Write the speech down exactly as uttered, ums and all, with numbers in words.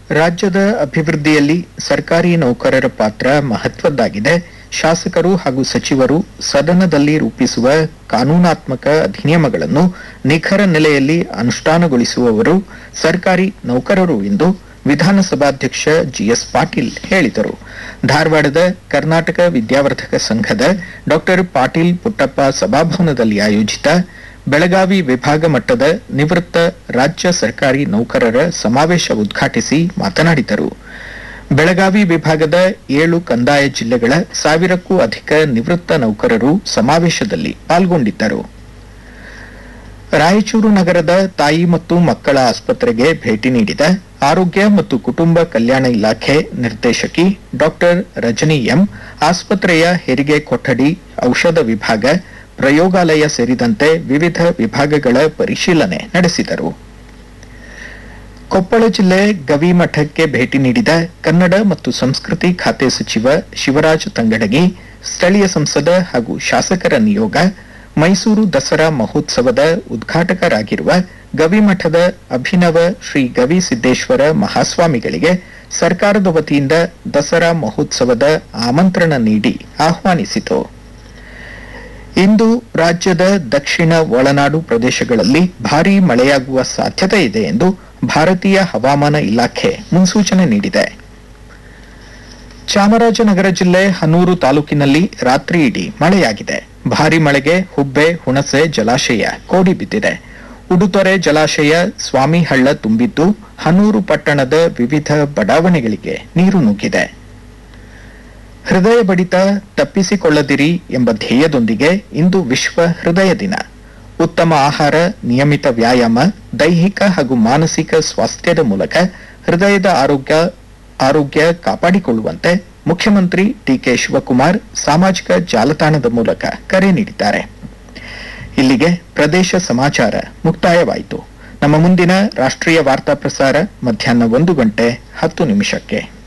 ರಾಜ್ಯದ ಅಭಿವೃದ್ಧಿಯಲ್ಲಿ ಸರ್ಕಾರಿ ನೌಕರರ ಪಾತ್ರ ಮಹತ್ವದ್ದಾಗಿದೆ. ಶಾಸಕರು ಹಾಗೂ ಸಚಿವರು ಸದನದಲ್ಲಿ ರೂಪಿಸುವ ಕಾನೂನಾತ್ಮಕ ಅಧಿನಿಯಮಗಳನ್ನು ನಿಖರ ನೆಲೆಯಲ್ಲಿ ಅನುಷ್ಠಾನಗೊಳಿಸುವವರು ಸರ್ಕಾರಿ ನೌಕರರು ಎಂದು ವಿಧಾನಸಭಾಧ್ಯಕ್ಷ ಜಿಎಸ್ ಪಾಟೀಲ್ ಹೇಳಿದರು. ಧಾರವಾಡದ ಕರ್ನಾಟಕ ವಿದ್ಯಾವರ್ಧಕ ಸಂಘದ ಡಾ ಪಾಟೀಲ್ ಪುಟ್ಟಪ್ಪ ಸಭಾಭವನದಲ್ಲಿ ಆಯೋಜಿತ ಬೆಳಗಾವಿ ವಿಭಾಗ ಮಟ್ಟದ ನಿವೃತ್ತ ರಾಜ್ಯ ಸರ್ಕಾರಿ ನೌಕರರ ಸಮಾವೇಶ ಉದ್ಘಾಟಿಸಿ ಮಾತನಾಡಿದರು. ಬೆಳಗಾವಿ ವಿಭಾಗದ ಏಳು ಕಂದಾಯ ಜಿಲ್ಲೆಗಳ ಸಾವಿರಕ್ಕೂ ಅಧಿಕ ನಿವೃತ್ತ ನೌಕರರು ಸಮಾವೇಶದಲ್ಲಿ ಪಾಲ್ಗೊಂಡಿದ್ದರು. ರಾಯಚೂರು ನಗರದ ತಾಯಿ ಮತ್ತು ಮಕ್ಕಳ ಆಸ್ಪತ್ರೆಗೆ ಭೇಟಿ ನೀಡಿದ ಆರೋಗ್ಯ ಮತ್ತು ಕುಟುಂಬ ಕಲ್ಯಾಣ ಇಲಾಖೆ ನಿರ್ದೇಶಕಿ ಡಾ ರಜನಿ ಎಂ ಆಸ್ಪತ್ರೆಯ ಹೆರಿಗೆ ಕೊಠಡಿ, ಔಷಧ ವಿಭಾಗ, ಪ್ರಯೋಗಾಲಯ ಸೇರಿದಂತೆ ವಿವಿಧ ವಿಭಾಗಗಳ ಪರಿಶೀಲನೆ ನಡೆಸಿದರು. ಕೊಪ್ಪಳ ಜಿಲ್ಲೆ ಗವಿಮಠಕ್ಕೆ ಭೇಟಿ ನೀಡಿದ ಕನ್ನಡ ಮತ್ತು ಸಂಸ್ಕೃತಿ ಖಾತೆ ಸಚಿವ ಶಿವರಾಜ ತಂಗಡಗಿ ಸ್ಥಳೀಯ ಸಂಸದ ಹಾಗೂ ಶಾಸಕರ ನಿಯೋಗ ಮೈಸೂರು ದಸರಾ ಮಹೋತ್ಸವದ ಉದ್ಘಾಟಕರಾಗಿರುವ ಗವಿಮಠದ ಅಭಿನವ ಶ್ರೀ ಗವಿಸಿದ್ದೇಶ್ವರ ಮಹಾಸ್ವಾಮಿಗಳಿಗೆ ಸರ್ಕಾರದ ವತಿಯಿಂದ ದಸರಾ ಮಹೋತ್ಸವದ ಆಮಂತ್ರಣ ನೀಡಿ ಆಹ್ವಾನಿಸಿತು. ಇಂದು ರಾಜ್ಯದ ದಕ್ಷಿಣ ಒಳನಾಡು ಪ್ರದೇಶಗಳಲ್ಲಿ ಭಾರೀ ಮಳೆಯಾಗುವ ಸಾಧ್ಯತೆ ಇದೆ ಎಂದು ಭಾರತೀಯ ಹವಾಮಾನ ಇಲಾಖೆ ಮುನ್ಸೂಚನೆ ನೀಡಿದೆ. ಚಾಮರಾಜನಗರ ಜಿಲ್ಲೆ ಹನೂರು ತಾಲೂಕಿನಲ್ಲಿ ರಾತ್ರಿಯಿಡೀ ಮಳೆಯಾಗಿದೆ. ಭಾರೀ ಮಳೆಗೆ ಹುಬ್ಬೆ ಹುಣಸೆ ಜಲಾಶಯ ಕೋಡಿ ಬಿದ್ದಿದೆ. ಉಡುತೊರೆ ಜಲಾಶಯ ಸ್ವಾಮಿಹಳ್ಳ ತುಂಬಿದ್ದು ಹನೂರು ಪಟ್ಟಣದ ವಿವಿಧ ಬಡಾವಣೆಗಳಿಗೆ ನೀರು ನುಗ್ಗಿದೆ. ಹೃದಯ ಬಡಿತ ತಪ್ಪಿಸಿಕೊಳ್ಳದಿರಿ ಎಂಬ ಧ್ಯೇಯದೊಂದಿಗೆ ಇಂದು ವಿಶ್ವ ಹೃದಯ ದಿನ. ಉತ್ತಮ ಆಹಾರ, ನಿಯಮಿತ ವ್ಯಾಯಾಮ, ದೈಹಿಕ ಹಾಗೂ ಮಾನಸಿಕ ಸ್ವಾಸ್ಥ್ಯದ ಮೂಲಕ ಹೃದಯದ ಆರೋಗ್ಯ ಆರೋಗ್ಯ ಕಾಪಾಡಿಕೊಳ್ಳುವಂತೆ ಮುಖ್ಯಮಂತ್ರಿ ಡಿಕೆ ಶಿವಕುಮಾರ್ ಸಾಮಾಜಿಕ ಜಾಲತಾಣದ ಮೂಲಕ ಕರೆ ನೀಡಿದ್ದಾರೆ. ಇಲ್ಲಿಗೆ ಪ್ರದೇಶ ಸಮಾಚಾರ ಮುಕ್ತಾಯವಾಯಿತು. ನಮ್ಮ ಮುಂದಿನ ರಾಷ್ಟ್ರೀಯ ವಾರ್ತಾ ಪ್ರಸಾರ ಮಧ್ಯಾಹ್ನ ಒಂದು ಗಂಟೆ ಹತ್ತು ನಿಮಿಷಕ್ಕೆ.